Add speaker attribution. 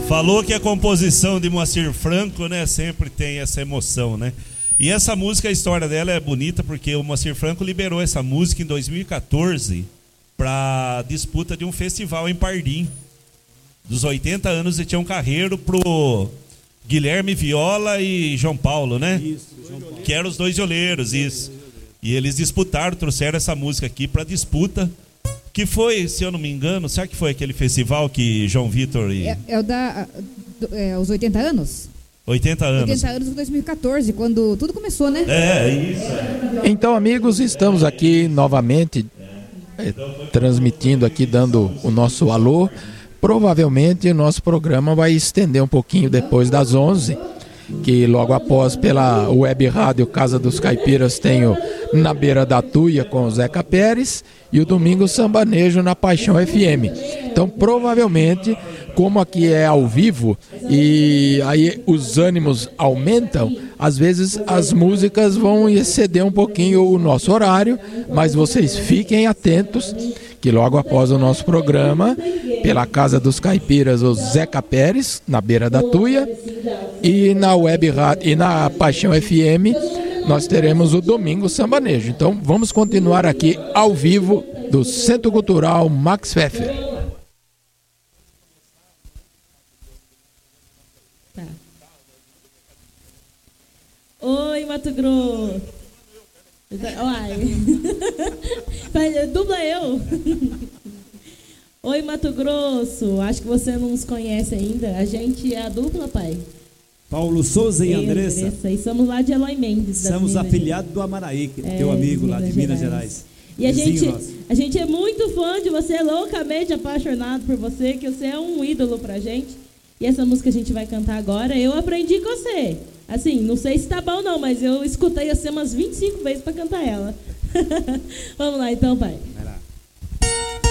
Speaker 1: Falou que a composição de Moacir Franco, né, sempre tem essa emoção, né? E essa música, a história dela é bonita porque o Moacir Franco liberou essa música em 2014 para disputa de um festival em Pardim. Dos 80 anos de Tião Carreiro pro Guilherme Viola e João Paulo, né?
Speaker 2: Isso, João Paulo.
Speaker 1: Que eram os dois violeiros, isso. E eles disputaram, trouxeram essa música aqui para disputa. Que foi, se eu não me engano, será que foi aquele festival que João Vitor e...
Speaker 3: os 80 anos?
Speaker 1: 80 anos.
Speaker 3: 80 anos de 2014, quando tudo começou, né?
Speaker 1: É isso.
Speaker 4: Então, amigos, estamos aqui novamente transmitindo aqui, dando o nosso alô. Provavelmente o nosso programa vai estender um pouquinho depois das 11, que logo após pela web rádio Casa dos Caipiras tem o Na Beira da Tuia com o Zeca Pérez e o Domingo Sambanejo na Paixão FM. Então, provavelmente, como aqui é ao vivo e aí os ânimos aumentam, às vezes as músicas vão exceder um pouquinho o nosso horário, mas vocês fiquem atentos que logo após o nosso programa, pela Casa dos Caipiras, o Zeca Pérez, na Beira da Tuia, e na web rádio e na Paixão FM, nós teremos o Domingo Sambanejo. Então, vamos continuar aqui ao vivo do Centro Cultural Max Pfeffer.
Speaker 5: Tá. Oi, Mato Grosso. Uai. Dubla eu. Oi, Mato Grosso. Acho que você não nos conhece ainda. A gente é a dupla, pai.
Speaker 2: Paulo Souza e Andressa.
Speaker 5: E somos lá de Eloy Mendes.
Speaker 2: Somos afiliados do Amaraí, teu amigo lá de Minas Gerais.
Speaker 5: E a gente é muito fã de você, loucamente apaixonado por você, que você é um ídolo pra gente. E essa música a gente vai cantar agora. Eu aprendi com você. Assim, não sei se tá bom não, mas eu escutei você umas 25 vezes pra cantar ela. Vamos lá então, pai.